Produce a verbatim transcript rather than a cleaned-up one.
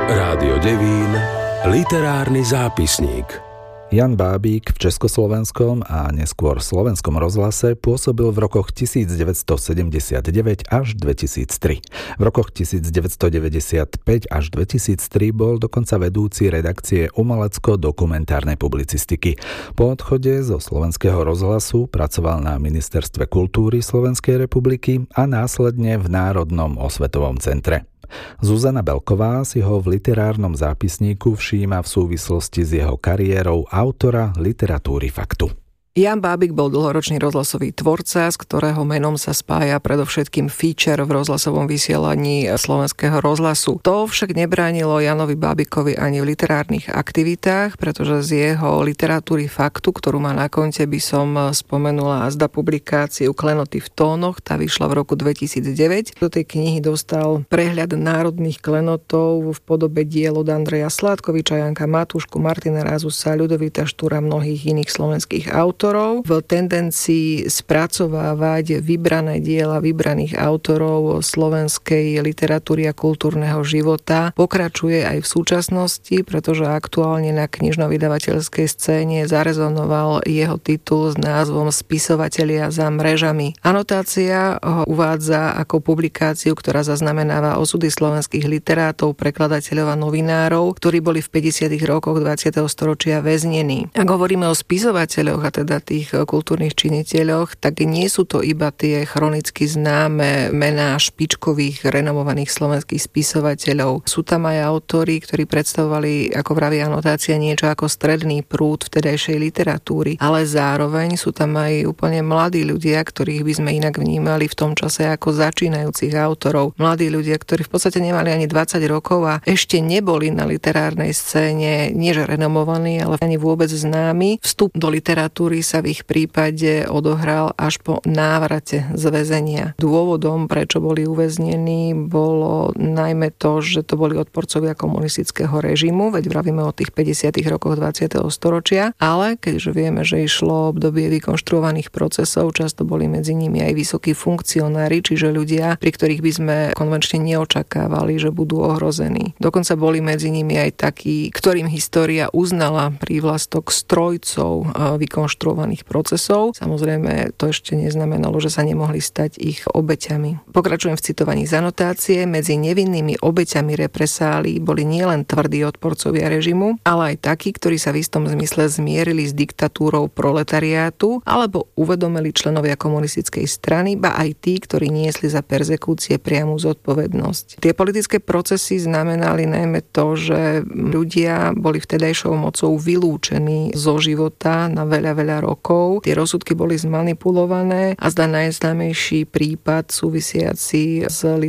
Rádio Devín, literárny zápisník. Jan Bábik v československom a neskôr slovenskom rozhlase pôsobil v rokoch devätnásťsedemdesiatdeväť až dvetisíctri. V rokoch devätnásťdeväťdesiatpäť až dvetisíctri bol dokonca vedúci redakcie umelecko-dokumentárnej publicistiky. Po odchode zo slovenského rozhlasu pracoval na Ministerstve kultúry Slovenskej republiky a následne v Národnom osvetovom centre. Zuzana Belková si ho v literárnom zápisníku všíma v súvislosti s jeho kariérou autora literatúry faktu. Jan Bábik bol dlhoročný rozhlasový tvorca, z ktorého menom sa spája predovšetkým feature v rozhlasovom vysielaní slovenského rozhlasu. To však nebránilo Janovi Bábikovi ani v literárnych aktivitách, pretože z jeho literatúry faktu, ktorú má na konte, by som spomenula azda publikáciu Klenoty v tónoch, tá vyšla v roku dvetisícdeväť. Do tej knihy dostal prehľad národných klenotov v podobe diel od Andreja Sládkoviča, Janka Matúšku, Martina Razusa, Ľudovita Štúra, mnohých iných slovenských autorov. V tendencii spracovávať vybrané diela vybraných autorov slovenskej literatúry a kultúrneho života pokračuje aj v súčasnosti, pretože aktuálne na knižno-vydavateľskej scéne zarezonoval jeho titul s názvom Spisovatelia za mrežami. Anotácia ho uvádza ako publikáciu, ktorá zaznamenáva osudy slovenských literátov, prekladateľov a novinárov, ktorí boli v päťdesiatych rokoch dvadsiateho storočia väznení. Ak hovoríme o spisovateľoch a teda tých kultúrnych činiteľoch, tak nie sú to iba tie chronicky známe mená špičkových, renomovaných slovenských spisovateľov. Sú tam aj autori, ktorí predstavovali, ako vraví anotácia, niečo ako stredný prúd vtedajšej literatúry, ale zároveň sú tam aj úplne mladí ľudia, ktorých by sme inak vnímali v tom čase ako začínajúcich autorov. Mladí ľudia, ktorí v podstate nemali ani dvadsať rokov a ešte neboli na literárnej scéne nie že renomovaní, ale ani vôbec známi. Vstup do literatúry sa v ich prípade odohral až po návrate z väzenia. Dôvodom, prečo boli uväznení, bolo najmä to, že to boli odporcovia komunistického režimu, veď vravíme o tých päťdesiatych rokoch dvadsiateho storočia, ale keďže vieme, že išlo o obdobie vykonštruovaných procesov, často boli medzi nimi aj vysokí funkcionári, čiže ľudia, pri ktorých by sme konvenčne neočakávali, že budú ohrození. Dokonca boli medzi nimi aj takí, ktorým história uznala prívlastok strojcov vykonštruovaných procesov. Samozrejme, to ešte neznamenalo, že sa nemohli stať ich obeťami. Pokračujem v citovaní z anotácie. Medzi nevinnými obeťami represálií boli nielen tvrdí odporcovia režimu, ale aj takí, ktorí sa v istom zmysle zmierili s diktatúrou proletariátu alebo uvedomili členovia komunistickej strany, ba aj tí, ktorí niesli za perzekúcie priamu zodpovednosť. Tie politické procesy znamenali najmä to, že ľudia boli vtedajšou mocou vylúčení zo života na veľa, veľa rokov. Tie rozsudky boli zmanipulované a zdá najznámejší prípad súvisiaci s